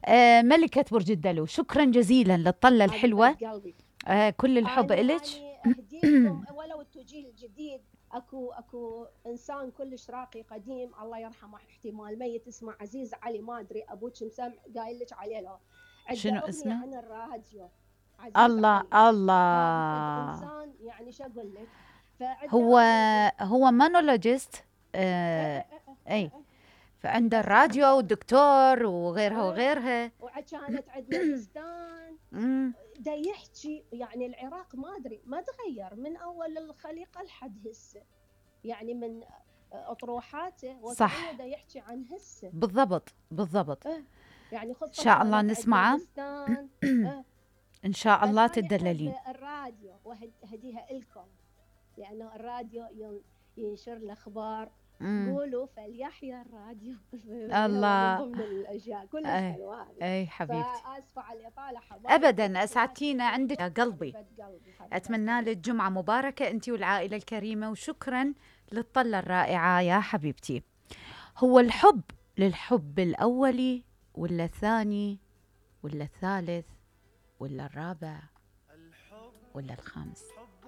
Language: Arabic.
ملكة برج الدلو، شكرا جزيلا للطلة الحلوة. حبيبة قلبي. كل الحب أنا إلك. يعني أهديكم ولو أنتوا جيل جديد. أكو إنسان كلش راقي قديم الله يرحمه احتمال ميت اسمه عزيز علي، ما أدري أبوك مسمع قايل لك عليه لو. عنده شنو أغنية اسمه؟ عن الراديو. عزيز الله علي هذا فد الله. إنسان يعني شو أقول لك. فعنده هو أغنية هو مانولوجيست. أه أه أه أه اي، أه. فعنده فصار الراديو والدكتور وغيرها أه وغيرها. وكانت عندنا بستان. أمم، دا يحكي يعني العراق ما أدري ما تغير من أول الخليقة لحد هسه، يعني من أطروحاته وكأنه صح، دا يحكي عن هسه. بالضبط بالضبط. أه يعني ان خصة شاء الله كانت عندنا نسمعه. بستان. أه ان شاء بس الله أنا أحب تدللين. الراديو وهديها إلكم، لأنه الراديو ينشر الأخبار. أمم، قولوا فليحيا الراديو. هو من الله. ضمن الأشياء كلش اي حلوة هذه. اي حبيبتي. فآسفة على الإطالة حبايب، ابدا، تحياتي اسعدتينا عندك لكم. يا قلبي. حبيبة قلبي حبيبة اتمنى قلبي. لك جمعة مباركة انت والعائلة الكريمة، وشكرا للطلة الرائعة يا حبيبتي. هو الحب للحب الأولي ولا الثاني ولا الثالث ولا الرابع ولا الخامس؟